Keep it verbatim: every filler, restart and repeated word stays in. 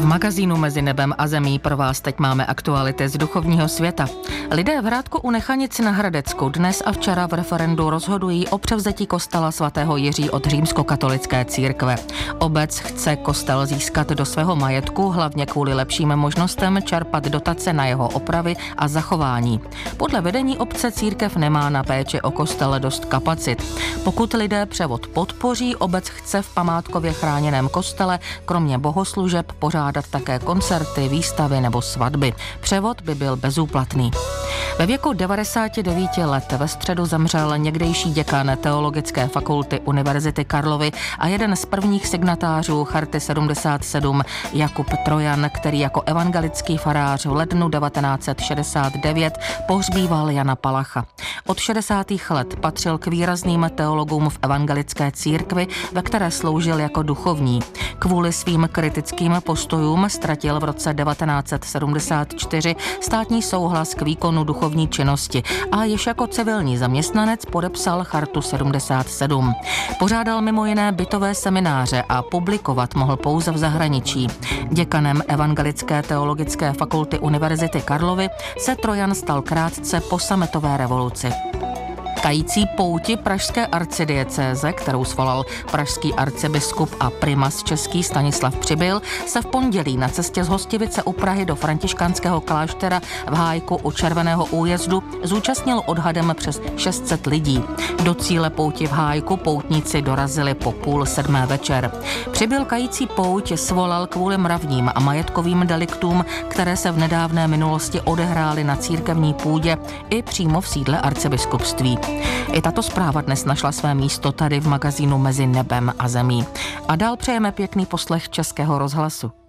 V magazínu Mezi nebem a zemí pro vás teď máme aktuality z duchovního světa. Lidé v Hrádku u Nechanic na Hradecku dnes a včera v referendu rozhodují o převzetí kostela svatého Jiří od římskokatolické církve. Obec chce kostel získat do svého majetku, hlavně kvůli lepším možnostem čerpat dotace na jeho opravy a zachování. Podle vedení obce církev nemá na péči o kostel dost kapacit. Pokud lidé převod podpoří, obec chce v památkově chráněném kostele kromě bohoslužeb pořádat také koncerty, výstavy nebo svatby. Převod by byl bezúplatný. Ve věku devadesáti devíti let ve středu zemřel někdejší děkan Teologické fakulty Univerzity Karlovy a jeden z prvních signatářů Charty sedmdesát sedm Jakub Trojan, který jako evangelický farář v lednu devatenáct set šedesát devět pohřbíval Jana Palacha. Od šedesátých let patřil k výrazným teologům v evangelické církvi, ve které sloužil jako duchovní. Kvůli svým kritickým postojům ztratil v roce devatenáct set sedmdesát čtyři státní souhlas k výkonu duchovní činnosti a již jako civilní zaměstnanec podepsal Chartu sedmdesát sedm. Pořádal mimo jiné bytové semináře a publikovat mohl pouze v zahraničí. Děkanem Evangelické teologické fakulty Univerzity Karlovy se Trojan stal krátce po sametové revoluci. Kající pouti pražské arcidiecéze, kterou svolal pražský arcibiskup a primas český Stanislav Přibyl, se v pondělí na cestě z Hostivice u Prahy do františkánského kláštera v Hájku u Červeného újezdu zúčastnil odhadem přes šest set lidí. Do cíle pouti v Hájku poutníci dorazili po půl sedmé večer. Přibyl kající pouť svolal kvůli mravním a majetkovým deliktům, které se v nedávné minulosti odehrály na církevní půdě i přímo v sídle arcibiskupství. I tato zpráva dnes našla své místo tady v magazínu Mezi nebem a zemí. A dál přejeme pěkný poslech Českého rozhlasu.